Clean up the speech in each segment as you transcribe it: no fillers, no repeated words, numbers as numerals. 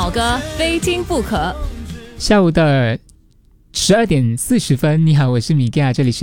好歌非听不可。 下午的12:40，你好，我是米嘎，这里是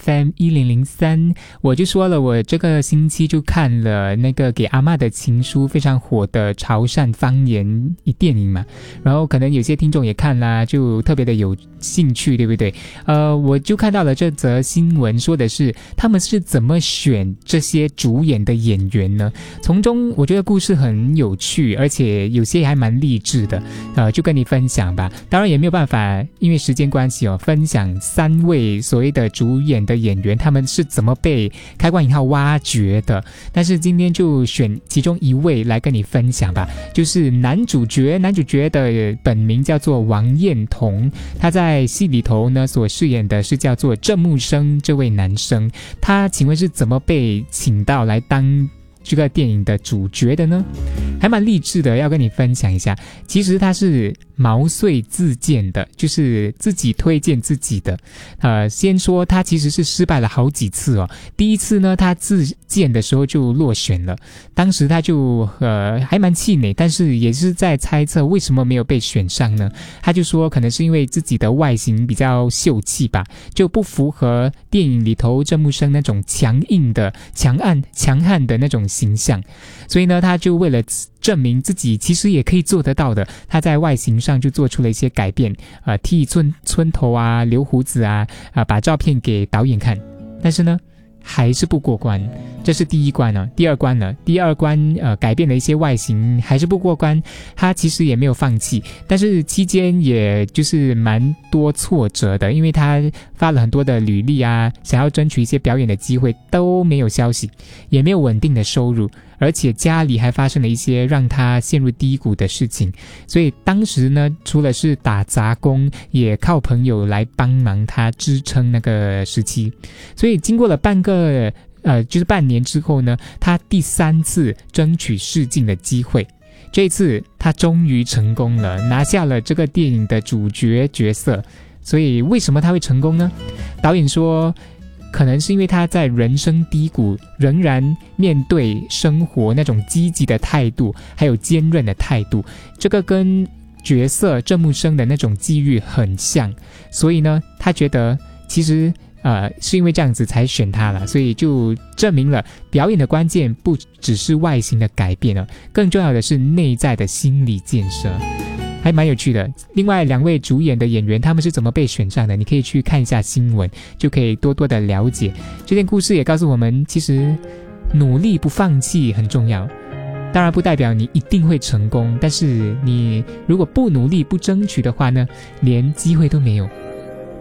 UFM1003。我就说了，我这个星期就看了那个给阿嬷的情书非常火的潮汕方言电影嘛，然后可能有些听众也看啦，就特别的有兴趣，对不对？我就看到了这则新闻，说的是他们是怎么选这些主演的演员呢？从中我觉得故事很有趣，而且有些还蛮励志的，就跟你分享吧。当然也没有办法，因为时间关系分享3位所谓的主演的演员，他们是怎么被开关引号挖掘的。但是今天就选其中一位来跟你分享吧，就是男主角的本名叫做王彦彤，他在戏里头呢所饰演的是叫做郑木生这位男生。他请问是怎么被请到来当这个电影的主角的呢？还蛮励志的，要跟你分享一下。其实他是毛遂自荐的，就是自己推荐自己的。先说他其实是失败了好几次哦。第一次呢，他自荐的时候就落选了，当时他就还蛮气馁，但是也是在猜测为什么没有被选上呢？他就说可能是因为自己的外形比较秀气吧，就不符合电影里头郑木生那种强硬的、强悍的那种形象，所以呢，他就为了证明自己其实也可以做得到的，他在外形上就做出了一些改变，剃寸头啊，留胡子啊，把照片给导演看，但是呢还是不过关。这是第一关呢。第二关改变了一些外形，还是不过关。他其实也没有放弃，但是期间也就是蛮多挫折的，因为他发了很多的履历啊，想要争取一些表演的机会都没有消息，也没有稳定的收入，而且家里还发生了一些让他陷入低谷的事情，所以当时呢，除了是打杂工，也靠朋友来帮忙他支撑那个时期。所以经过了就是半年之后呢，他第3次争取试镜的机会，这次他终于成功了，拿下了这个电影的主角角色。所以为什么他会成功呢？导演说可能是因为他在人生低谷仍然面对生活那种积极的态度，还有坚韧的态度，这个跟角色郑木生的那种际遇很像，所以呢，他觉得其实是因为这样子才选他了，所以就证明了表演的关键不只是外形的改变了，更重要的是内在的心理建设。还蛮有趣的。另外2位主演的演员他们是怎么被选上的，你可以去看一下新闻，就可以多多的了解。这件故事也告诉我们，其实努力不放弃很重要，当然不代表你一定会成功，但是你如果不努力不争取的话呢，连机会都没有，